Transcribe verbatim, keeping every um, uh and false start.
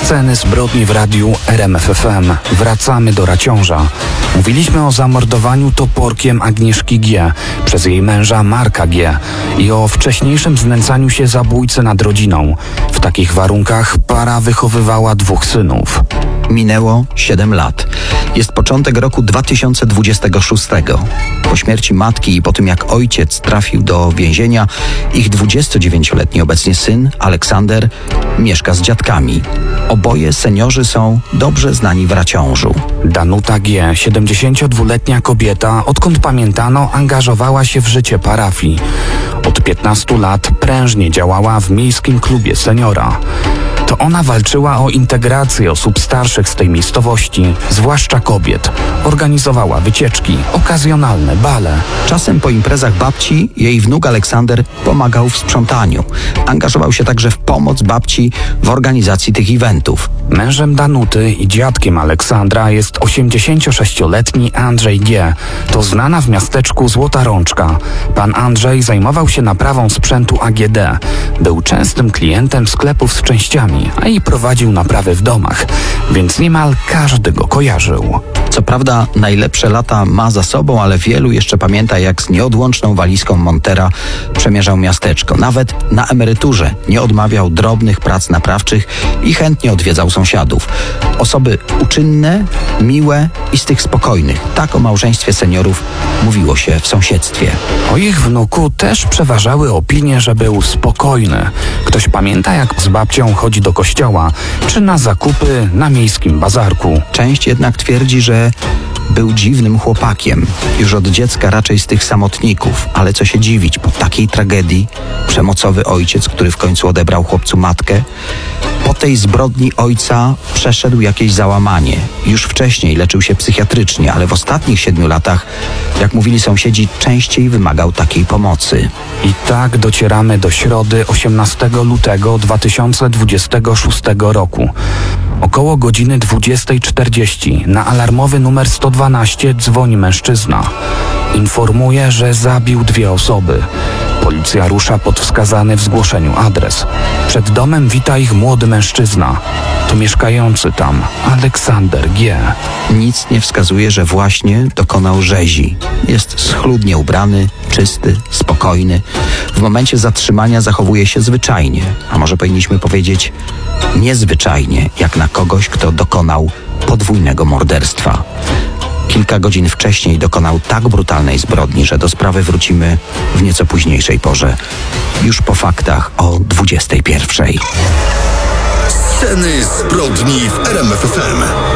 Sceny zbrodni w radiu R M F F M. Wracamy do Raciąża. Mówiliśmy o zamordowaniu toporkiem Agnieszki G. przez jej męża Marka G. i o wcześniejszym znęcaniu się zabójcy nad rodziną. W takich warunkach para wychowywała dwóch synów. Minęło siedem lat. Jest początek roku dwa tysiące dwudziestego szóstego. Po śmierci matki i po tym, jak ojciec trafił do więzienia, ich dwudziestodziewięcioletni obecnie syn, Aleksander, mieszka z dziadkami. Oboje seniorzy są dobrze znani w Raciążu. Danuta G., siedemdziesięciodwuletnia kobieta, odkąd pamiętano, angażowała się w życie parafii. Od piętnastu lat prężnie działała w miejskim klubie seniora. To ona walczyła o integrację osób starszych z tej miejscowości, zwłaszcza kobiet. Organizowała wycieczki, okazjonalne bale. Czasem po imprezach babci jej wnuk Aleksander pomagał w sprzątaniu. Angażował się także w pomoc babci w organizacji tych eventów. Mężem Danuty i dziadkiem Aleksandra jest osiemdziesięciosześcioletni Andrzej G. To znana w miasteczku Złota Rączka. Pan Andrzej zajmował się naprawą sprzętu A G D. Był częstym klientem sklepów z częściami, a i prowadził naprawy w domach, więc niemal każdy go kojarzył. Co prawda najlepsze lata ma za sobą, ale wielu jeszcze pamięta, jak z nieodłączną walizką Montera przemierzał miasteczko. Nawet na emeryturze nie odmawiał drobnych prac naprawczych i chętnie odwiedzał sąsiadów. Osoby uczynne, miłe i z tych spokojnych. Tak o małżeństwie seniorów mówiło się w sąsiedztwie. O ich wnuku też przeważały opinie, że był spokojny. Ktoś pamięta, jak z babcią chodzi do kościoła, czy na zakupy na miejskim bazarku. Część jednak twierdzi, że był dziwnym chłopakiem. Już od dziecka raczej z tych samotników. Ale co się dziwić, po takiej tragedii przemocowy ojciec, który w końcu odebrał chłopcu matkę, po tej zbrodni ojca przeszedł jakieś załamanie. Już wcześniej leczył się psychiatrycznie, ale w ostatnich siedmiu latach, jak mówili sąsiedzi, częściej wymagał takiej pomocy. I tak docieramy do środy osiemnastego lutego dwa tysiące dwudziestego szóstego roku. Około godziny dwudziestej czterdzieści na alarmowy numer sto dwanaście dzwoni mężczyzna. Informuje, że zabił dwie osoby. Policja rusza pod wskazany w zgłoszeniu adres. Przed domem wita ich młody mężczyzna. To mieszkający tam Aleksander G. Nic nie wskazuje, że właśnie dokonał rzezi. Jest schludnie ubrany, czysty, spokojny. W momencie zatrzymania zachowuje się zwyczajnie, a może powinniśmy powiedzieć niezwyczajnie, jak na kogoś, kto dokonał podwójnego morderstwa. Kilka godzin wcześniej dokonał tak brutalnej zbrodni, że do sprawy wrócimy w nieco późniejszej porze, już po faktach o dwudziestej pierwszej. Sceny zbrodni w R M F F M.